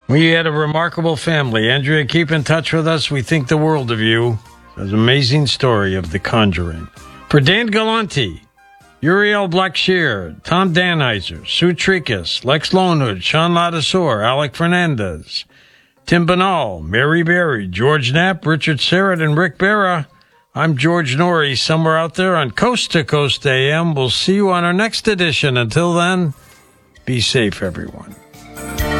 We had a remarkable family. Andrea, keep in touch with us. We think the world of you. It's an amazing story of The Conjuring. For Dan Galante, Uriel Blackshear, Tom Danheiser, Sue Tricus, Lex Lonehood, Sean Ladasor, Alec Fernandez, Tim Banal, Mary Berry, George Knapp, Richard Serrett, and Rick Berra. I'm George Norrie, somewhere out there on Coast to Coast AM. We'll see you on our next edition. Until then, be safe, everyone.